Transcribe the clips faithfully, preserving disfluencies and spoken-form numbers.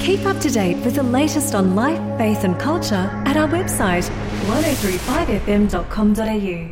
Keep up to date with the latest on life, faith and culture at our website one oh three five f m dot com dot a u.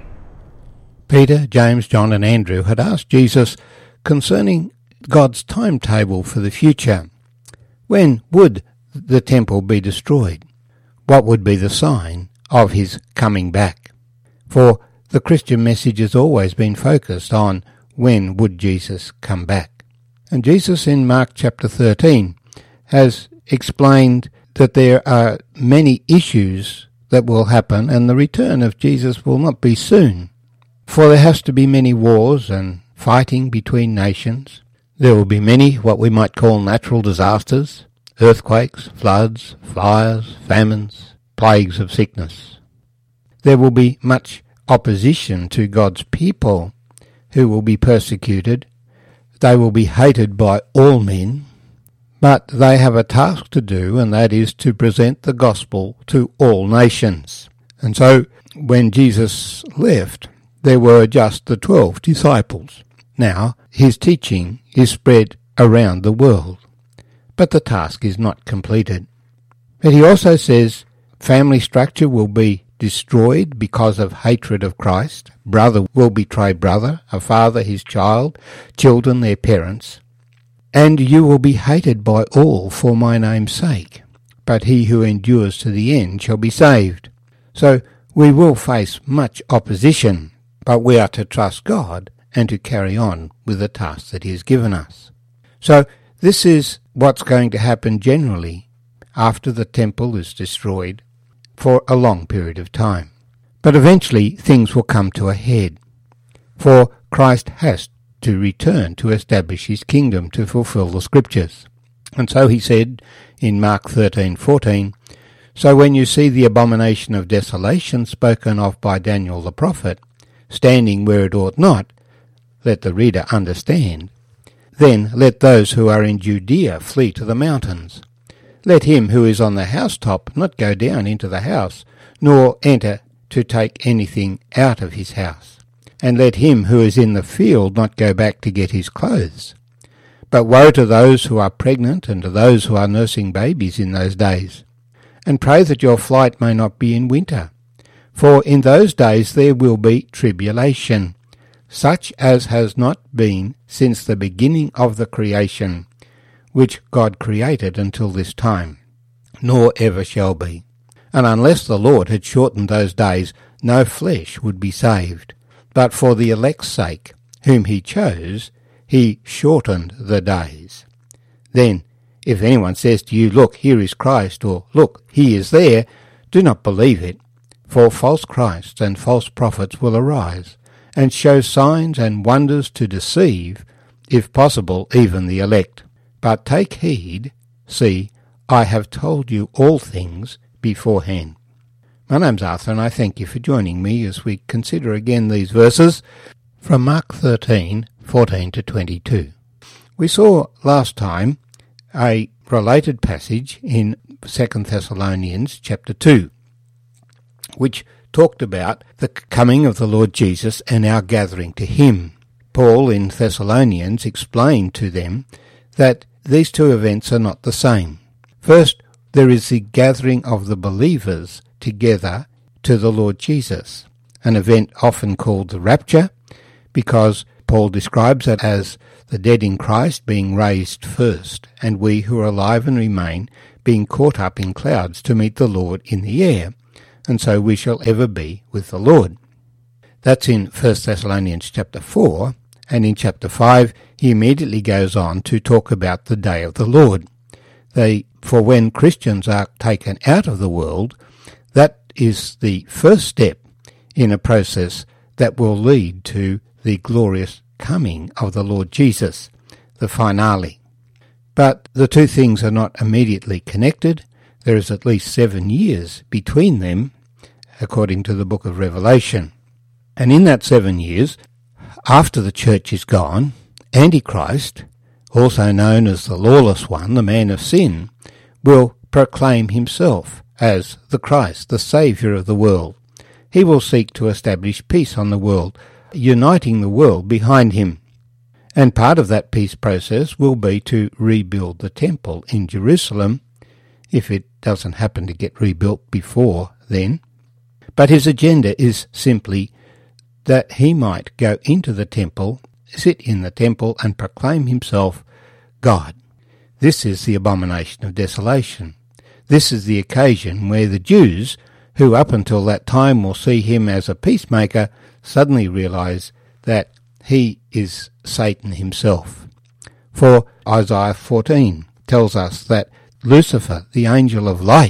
Peter, James, John and Andrew had asked Jesus concerning God's timetable for the future. When would the temple be destroyed? What would be the sign of his coming back? For the Christian message has always been focused on when would Jesus come back. And Jesus in Mark chapter thirteen has explained that there are many issues that will happen and the return of Jesus will not be soon. For there has to be many wars and fighting between nations. There will be many what we might call natural disasters, earthquakes, floods, fires, famines, plagues of sickness. There will be much opposition to God's people who will be persecuted. They will be hated by all men, but they have a task to do, and that is to present the gospel to all nations. And so when Jesus left, there were just the twelve disciples. Now his teaching is spread around the world, but the task is not completed. But he also says family structure will be destroyed because of hatred of Christ. Brother will betray brother, a father his child, children their parents. And you will be hated by all for my name's sake, but he who endures to the end shall be saved. So we will face much opposition, but we are to trust God and to carry on with the task that he has given us. So this is what's going to happen generally after the temple is destroyed for a long period of time. But eventually things will come to a head, for Christ has to return to establish his kingdom to fulfill the scriptures. And so he said in Mark thirteen fourteen, so when you see the abomination of desolation spoken of by Daniel the prophet, standing where it ought not, let the reader understand. Then let those who are in Judea flee to the mountains. Let him who is on the housetop not go down into the house, nor enter to take anything out of his house. And let him who is in the field not go back to get his clothes. But woe to those who are pregnant and to those who are nursing babies in those days. And pray that your flight may not be in winter. For in those days there will be tribulation, such as has not been since the beginning of the creation, which God created until this time, nor ever shall be. And unless the Lord had shortened those days, no flesh would be saved. But for the elect's sake, whom he chose, he shortened the days. Then, if anyone says to you, look, here is Christ, or look, he is there, do not believe it. For false Christs and false prophets will arise, and show signs and wonders to deceive, if possible, even the elect. But take heed, see, I have told you all things beforehand. My name's Arthur, and I thank you for joining me as we consider again these verses from Mark thirteen fourteen to twenty-two. We saw last time a related passage in Second Thessalonians chapter two, which talked about the coming of the Lord Jesus and our gathering to him. Paul in Thessalonians explained to them that these two events are not the same. First, there is the gathering of the believers together to the Lord Jesus, an event often called the rapture, because Paul describes it as the dead in Christ being raised first, and we who are alive and remain being caught up in clouds to meet the Lord in the air, and so we shall ever be with the Lord. That's in First Thessalonians chapter four, and in chapter five he immediately goes on to talk about the day of the Lord. They, for when Christians are taken out of the world, that is the first step in a process that will lead to the glorious coming of the Lord Jesus, the finale. But the two things are not immediately connected. There is at least seven years between them, according to the book of Revelation. And in that seven years, after the church is gone, Antichrist, also known as the lawless one, the man of sin, will proclaim himself as the Christ, the Saviour of the world. He will seek to establish peace on the world, uniting the world behind him. And part of that peace process will be to rebuild the temple in Jerusalem if it doesn't happen to get rebuilt before then. But his agenda is simply that he might go into the temple, sit in the temple, and proclaim himself God. This is the abomination of desolation. This is the occasion where the Jews, who up until that time will see him as a peacemaker, suddenly realize that he is Satan himself. For Isaiah fourteen tells us that Lucifer, the angel of light,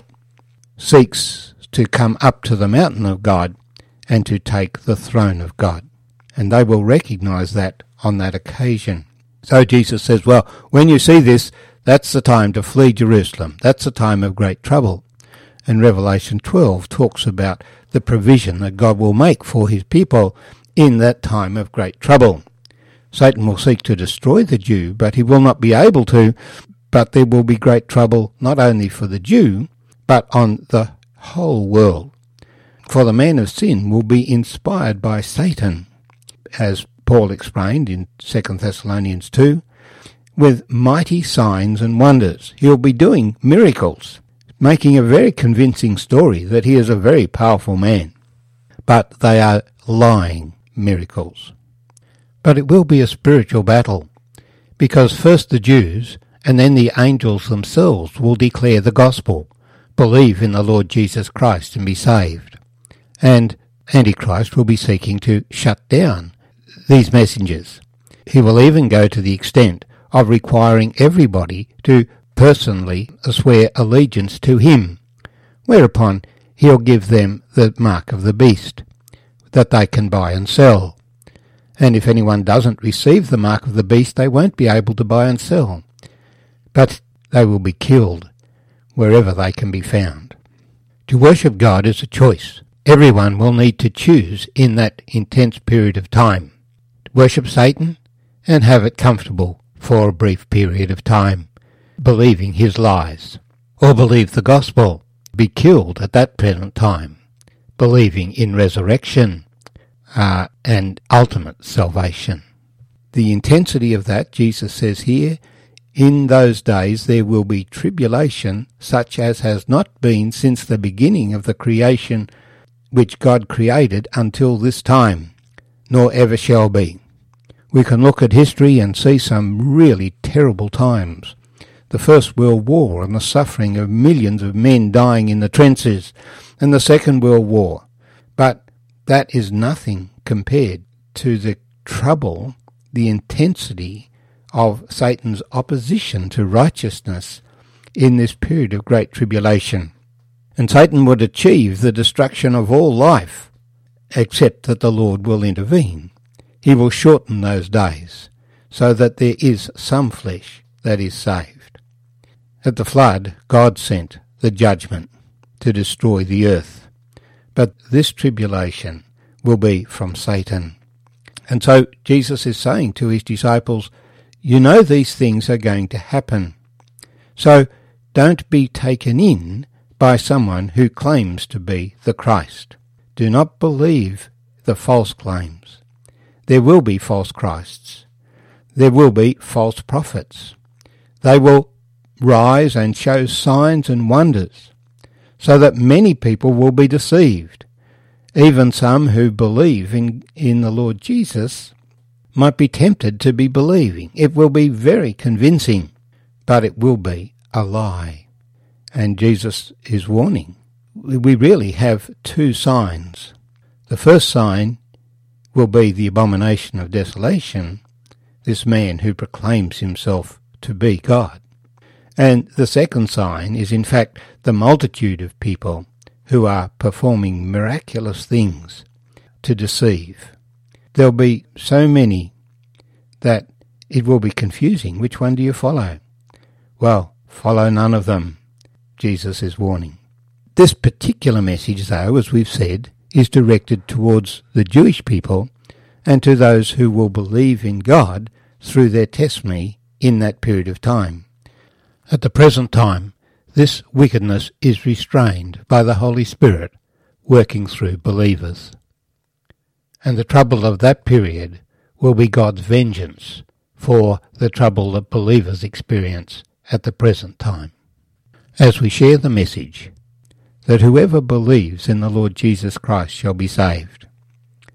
seeks to come up to the mountain of God and to take the throne of God. And they will recognize that on that occasion. So Jesus says, well, when you see this, that's the time to flee Jerusalem. That's the time of great trouble. And Revelation twelve talks about the provision that God will make for his people in that time of great trouble. Satan will seek to destroy the Jew, but he will not be able to. But there will be great trouble not only for the Jew, but on the whole world. For the man of sin will be inspired by Satan, as Paul explained in Second Thessalonians two, with mighty signs and wonders. He'll be doing miracles, making a very convincing story that he is a very powerful man. But they are lying miracles. But it will be a spiritual battle, because first the Jews and then the angels themselves will declare the gospel, believe in the Lord Jesus Christ and be saved. And Antichrist will be seeking to shut down these messengers. He will even go to the extent of requiring everybody to personally swear allegiance to him, whereupon he'll give them the mark of the beast, that they can buy and sell. And if anyone doesn't receive the mark of the beast, they won't be able to buy and sell, but they will be killed wherever they can be found. To worship God is a choice. Everyone will need to choose in that intense period of time. To worship Satan and have it comfortable for a brief period of time, believing his lies, or believe the gospel, be killed at that present time, believing in resurrection uh, and ultimate salvation. The intensity of that, Jesus says here, in those days there will be tribulation such as has not been since the beginning of the creation which God created until this time, nor ever shall be. We can look at history and see some really terrible times. The First World War and the suffering of millions of men dying in the trenches, and the Second World War. But that is nothing compared to the trouble, the intensity of Satan's opposition to righteousness in this period of great tribulation. And Satan would achieve the destruction of all life, except that the Lord will intervene. He will shorten those days, so that there is some flesh that is saved. At the flood, God sent the judgment to destroy the earth. But this tribulation will be from Satan. And so Jesus is saying to his disciples, you know these things are going to happen. So don't be taken in by someone who claims to be the Christ. Do not believe the false claims. There will be false Christs. There will be false prophets. They will rise and show signs and wonders, so that many people will be deceived. Even some who believe in, in the Lord Jesus might be tempted to be believing. It will be very convincing, but it will be a lie. And Jesus is warning. We really have two signs. The first sign will be the abomination of desolation, this man who proclaims himself to be God. And the second sign is in fact the multitude of people who are performing miraculous things to deceive. There'll be so many that it will be confusing. Which one do you follow? Well, follow none of them, Jesus is warning. This particular message, though, as we've said, is directed towards the Jewish people and to those who will believe in God through their testimony in that period of time. At the present time, this wickedness is restrained by the Holy Spirit working through believers. And the trouble of that period will be God's vengeance for the trouble that believers experience at the present time. as we share the message that whoever believes in the Lord Jesus Christ shall be saved.